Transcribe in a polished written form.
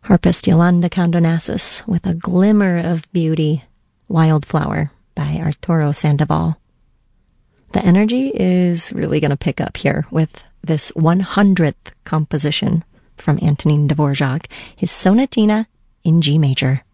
Harpist Yolanda Condonassus with A Glimmer of Beauty, Wildflower by Arturo Sandoval. The energy is really going to pick up here with this 100th composition from Antonin Dvorak, his Sonatina in G major.